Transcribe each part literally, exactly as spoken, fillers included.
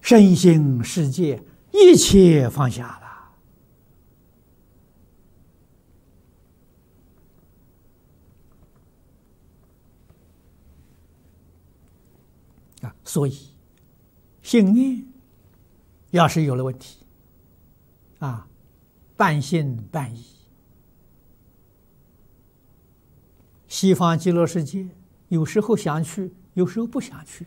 身心世界一切放下了啊！所以信念要是有了问题啊，半信半疑，西方极乐世界有时候想去，有时候不想去。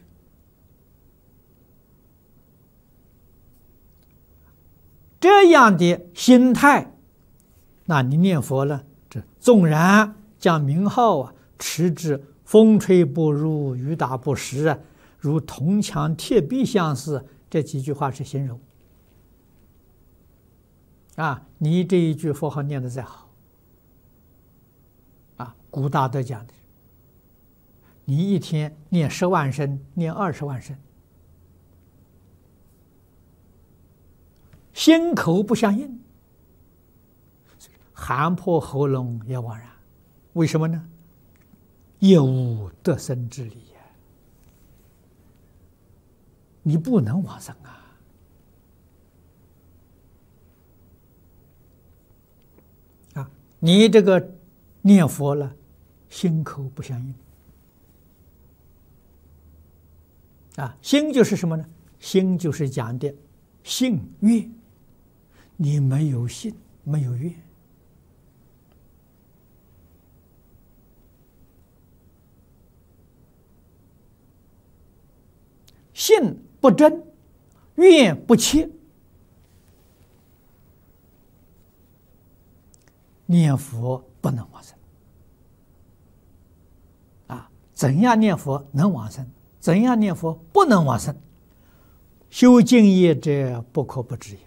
这样的心态，那你念佛了，这纵然将名号啊持至风吹不入，雨打不实啊，如铜墙铁壁相似，这几句话是形容啊。你这一句佛号念得再好啊，古大德讲的，你一天念十万声，念二十万声，心口不相应，喊破喉咙也枉然。为什么呢？业无得生之理呀，你不能往生啊！啊，你这个念佛了，心口不相应啊。心就是什么呢？心就是讲的信愿。你没有信，没有愿，信不真，愿不切，念佛不能往生啊！怎样念佛能往生？怎样念佛不能往生？修净业者，不可不知也。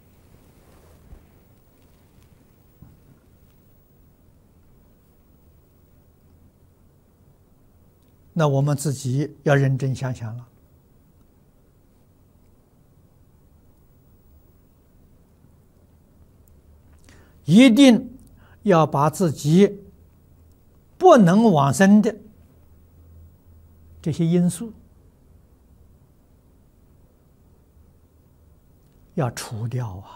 那我们自己要认真想想了，一定要把自己不能往生的这些因素要除掉啊！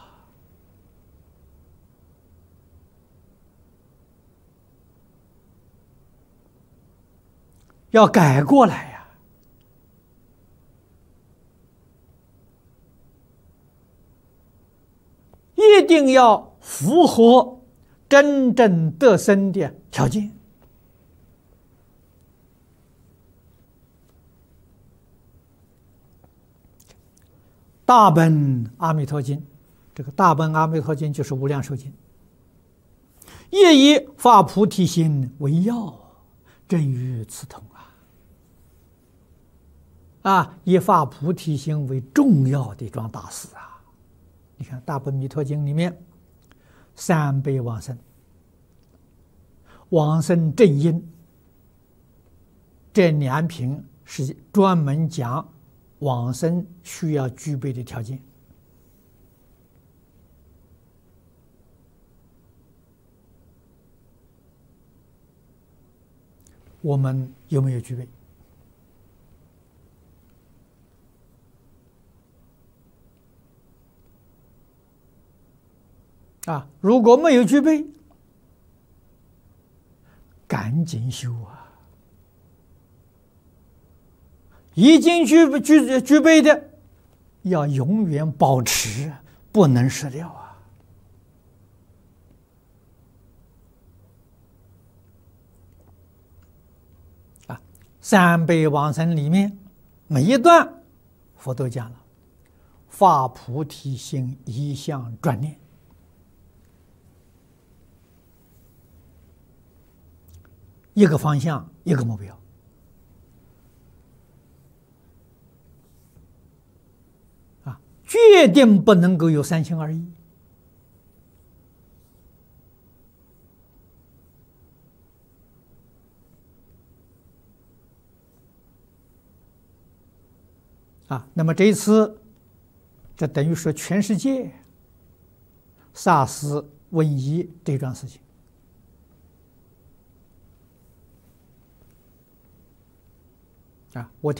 要改过来呀！一定要符合真正得生的条件。大本阿弥陀经，这个大本阿弥陀经就是无量寿经，业以发菩提心为要，正与此同啊！啊，以发菩提心为重要的一桩大事啊！你看《大本弥陀经》里面，三辈往生，往生正因这两品是专门讲往生需要具备的条件。我们有没有具备？啊，如果没有具备，赶紧修啊！已经具具具备的，要永远保持，不能失掉啊！啊，三辈往生里面，每一段佛都讲了，发菩提心，一向专念。一个方向，一个目标啊，决定不能够有三心二意啊。那么这一次，这等于说全世界 SARS 瘟疫这桩事情。啊，我。